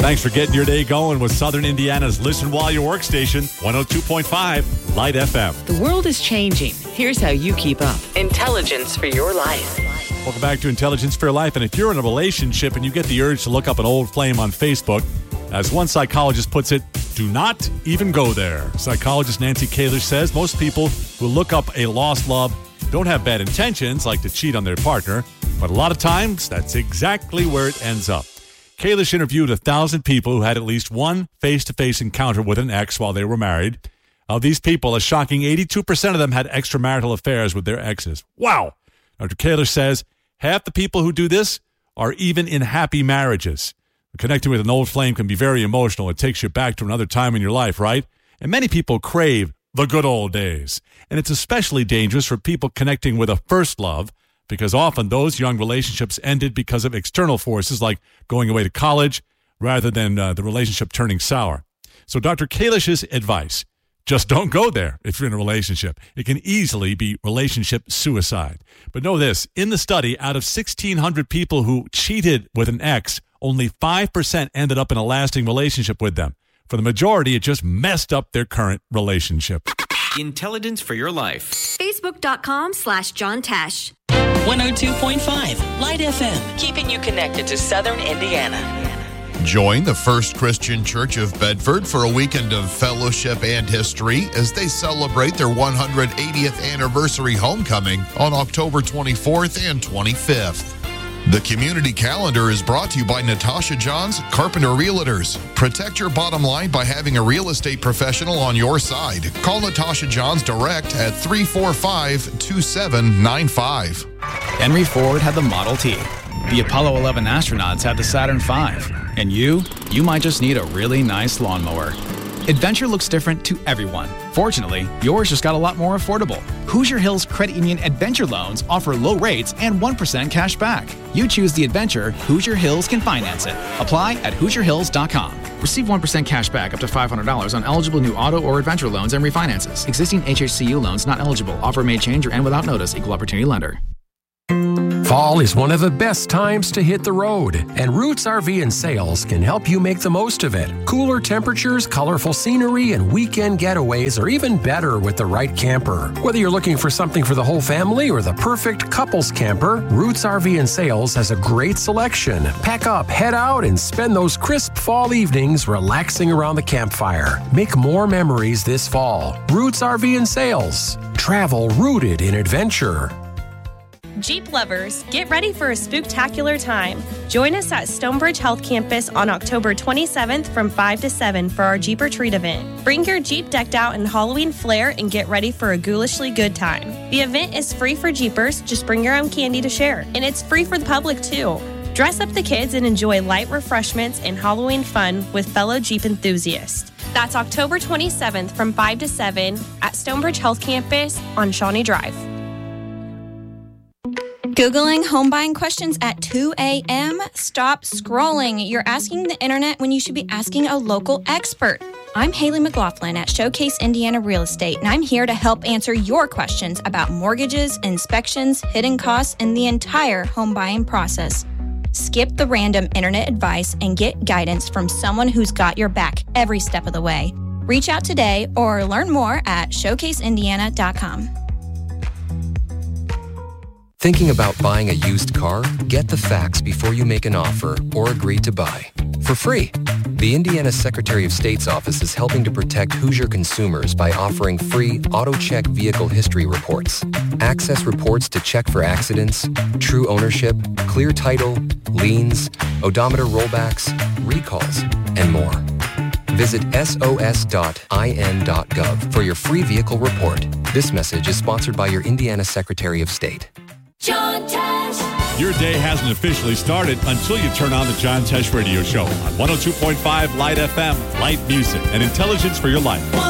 Thanks for getting your day going with Southern Indiana's Listen While You Work station, 102.5 Light FM. The world is changing. Here's how you keep up. Intelligence for your life. Welcome back to Intelligence for Your Life. And if you're in a relationship and you get the urge to look up an old flame on Facebook, as one psychologist puts it, do not even go there. Psychologist Nancy Kalish says most people who look up a lost love don't have bad intentions, like to cheat on their partner, but a lot of times that's exactly where it ends up. Kalish interviewed 1,000 people who had at least one face-to-face encounter with an ex while they were married. Of these people, a shocking 82% of them had extramarital affairs with their exes. Wow! Dr. Kalish says half the people who do this are even in happy marriages. Connecting with an old flame can be very emotional. It takes you back to another time in your life, right? And many people crave the good old days. And it's especially dangerous for people connecting with a first love, because often those young relationships ended because of external forces like going away to college rather than the relationship turning sour. So Dr. Kalish's advice, just don't go there if you're in a relationship. It can easily be relationship suicide. But know this, in the study, out of 1,600 people who cheated with an ex, only 5% ended up in a lasting relationship with them. For the majority, it just messed up their current relationship. Intelligence for your life. Facebook.com/John Tesh. 102.5 Light FM, keeping you connected to Southern Indiana. Join the First Christian Church of Bedford for a weekend of fellowship and history as they celebrate their 180th anniversary homecoming on October 24th and 25th. The community calendar is brought to you by Natasha Johns Carpenter Realtors. Protect your bottom line by having a real estate professional on your side. Call Natasha Johns direct at 345-2795. Henry Ford had the Model T. The Apollo 11 astronauts had the Saturn V. And you might just need a really nice lawnmower. Adventure looks different to everyone. Fortunately, yours just got a lot more affordable. Hoosier Hills Credit Union Adventure Loans offer low rates and 1% cash back. You choose the adventure, Hoosier Hills can finance it. Apply at HoosierHills.com. Receive 1% cash back up to $500 on eligible new auto or adventure loans and refinances. Existing HHCU loans not eligible. Offer may change or end without notice. Equal opportunity lender. Fall is one of the best times to hit the road, and Roots RV and Sales can help you make the most of it. Cooler temperatures, colorful scenery, and weekend getaways are even better with the right camper. Whether you're looking for something for the whole family or the perfect couples camper, Roots RV and Sales has a great selection. Pack up, head out, and spend those crisp fall evenings relaxing around the campfire. Make more memories this fall. Roots RV and Sales. Travel rooted in adventure. Jeep lovers, get ready for a spooktacular time. Join us at Stonebridge Health Campus on October 27th from 5 to 7 for our Jeep Retreat event. Bring your Jeep decked out in Halloween flair and get ready for a ghoulishly good time. The event is free for Jeepers, just bring your own candy to share. And it's free for the public too. Dress up the kids and enjoy light refreshments and Halloween fun with fellow Jeep enthusiasts. That's October 27th from 5 to 7 at Stonebridge Health Campus on Shawnee Drive. Googling home buying questions at 2 a.m.? Stop scrolling. You're asking the internet when you should be asking a local expert. I'm Haley McLaughlin at Showcase Indiana Real Estate, and I'm here to help answer your questions about mortgages, inspections, hidden costs, and the entire home buying process. Skip the random internet advice and get guidance from someone who's got your back every step of the way. Reach out today or learn more at showcaseindiana.com. Thinking about buying a used car? Get the facts before you make an offer or agree to buy. For free. The Indiana Secretary of State's office is helping to protect Hoosier consumers by offering free AutoCheck vehicle history reports. Access reports to check for accidents, true ownership, clear title, liens, odometer rollbacks, recalls, and more. Visit sos.in.gov for your free vehicle report. This message is sponsored by your Indiana Secretary of State. John Tesh. Your day hasn't officially started until you turn on the John Tesh Radio Show on 102.5 Light FM, Light Music, and Intelligence for Your Life.